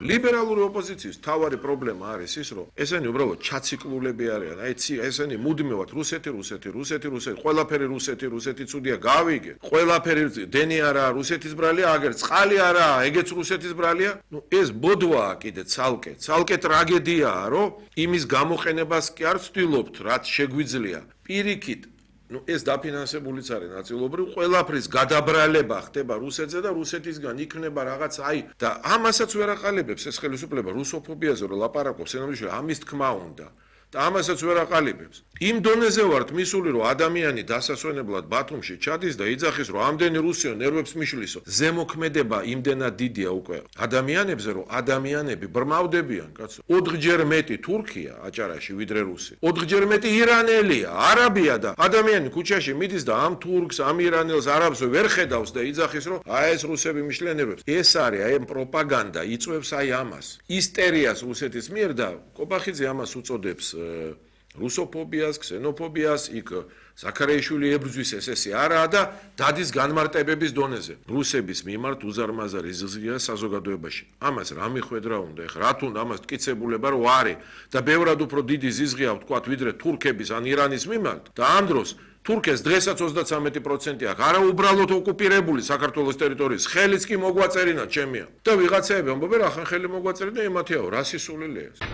ლიბერალური ოპოზიციის თავარი პრობლემა არის ის, რომ ესენი უბრალოდ ჩაციკლულები არიან. ესენი მუდმივად რუსეთი, ყველაფერი რუსეთი ცუდია, გავიგე. ყველაფერი დენი არაა რუსეთის ბრალია, აგერ წყალი არაა, ეგეც რუსეთის ბრალია. ეს ბოდვაა კიდე ცალკე ტრაგედიაა, რომ იმის გამოყენებას კი არ ვცდილობთ, რაც შეგვიძლია. პირიქით ეს დაფინანსებულიც არის ნაწილობრივ, ყველაფრის გადაბრალება ხდება რუსეთზე და რუსეთისგან იქნება რაღაც და ამასაც ვერ აყალიბებს ეს ხელისუფლება რუსოფობიაზე რომ ლაპარაკობს, ამის თქმა უნდა. და ამასაც ვერ აყალიბებს. იმ დონეზე ვართ მისული, რომ ადამიანი დასასვენებლად ბათუმში ჩადის და იძახის, რომ ამდენი რუსიო ნერვებს მიშლისო. ზემოქმედება იმდენად დიდია უკვე ადამიანებზე, რომ ადამიანები ბრმავდებიან, კაცო. 4-ჯერ მეტი თურქია აჭარაში ვიდრე რუსი. 4-ჯერ მეტი ირანელია, არაბია და ადამიანი ქუჩაში მიდის და ამ თურქს, ამ ირანელს, არაბს ვერ ხედავს და იძახის, რომ ეს რუსები მიშლიან ნერვებს. ეს არის ამ პროპაგანდა იწვევს ამას. ისტერიას რუსეთის მიერ და კობახიძე ამას უწოდებს რუსოფობიას, ქსენოფობიას, იქ ზაქარიაშვილი ებრძვის ესე არაა და დადის განმარტებების დონეზე. რუსების მიმართ უზარმაზარი ზიზღია საზოგადოებაში. ამას რა მიხვედრა უნდა ეხლა, რა თუნდა ამას ტკიცებულება რო არის და ბევრად უფრო დიდი ზიზღია ვთქვათ, ვიდრე თურქების ან ირანის მიმართ და ამ დროს თურქეთს დღესაც 33% აქვს, არა უბრალოდ ოკუპირებული საქართველოს ტერიტორიის, ხელიც კი მოგვაწერინა ჩემია. და ვიღაცაები ამბობენ, ახლა ხელი მოგვაწერინა, ემათიაო, რა სისულელეა ეს.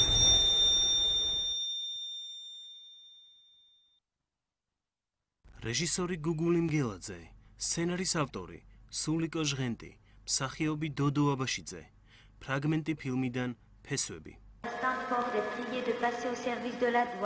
რეჟისორი გუგული მგელაძე, სცენარის ავტორი სულიკო ჟღენტი, მსახიობი დოდო აბაშიძე, ფრაგმენტი ფილმიდან ფესვები.